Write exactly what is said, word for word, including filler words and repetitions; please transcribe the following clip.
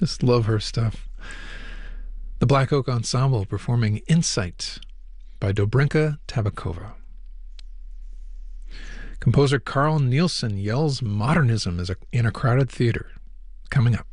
Just love her stuff. The Black Oak Ensemble performing Insight by Dobrinka Tabakova. Composer Carl Nielsen yells modernism is a, in a crowded theater. Coming up.